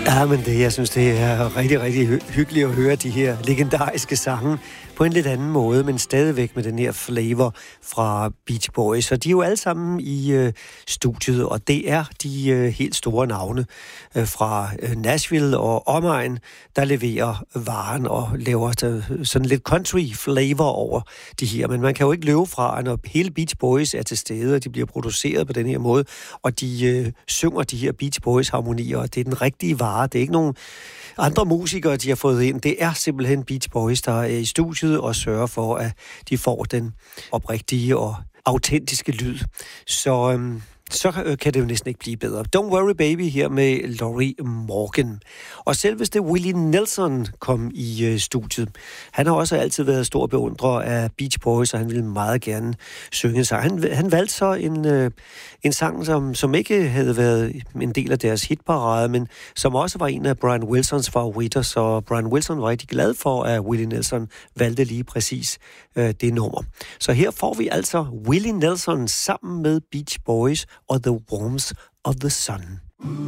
Ja, men jeg synes, det er rigtig, rigtig hyggeligt at høre de her legendariske sange på en lidt anden måde, men stadigvæk med den her flavor fra Beach Boys. Og de er jo alle sammen i studiet, og det er de helt store navne fra Nashville og omegn, der leverer varen og laver sådan lidt country flavor over de her. Men man kan jo ikke løbe fra, når hele Beach Boys er til stede, og de bliver produceret på den her måde, og de synger de her Beach Boys harmonier, og det er den rigtige vare. Det er ikke nogen andre musikere, de har fået ind. Det er simpelthen Beach Boys, der er i studiet og sørger for, at de får den oprigtige og autentiske lyd. Så kan det jo næsten ikke blive bedre. Don't Worry Baby her med Lorrie Morgan. Og selveste Willie Nelson kom i studiet. Han har også altid været stor beundrer af Beach Boys, og han ville meget gerne synge en sang. Han valgte så en sang, som ikke havde været en del af deres hitparade, men som også var en af Brian Wilsons favoritter, så Brian Wilson var rigtig glad for, at Willie Nelson valgte lige præcis det nummer. Så her får vi altså Willie Nelson sammen med Beach Boys og The Warmth of the Sun.